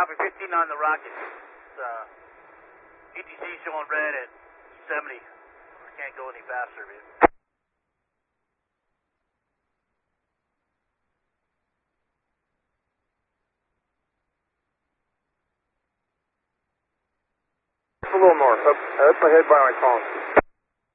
Copy 15 on the rocket. ETC showing red at 70. I can't go any faster, man. A little north, up ahead by my phone.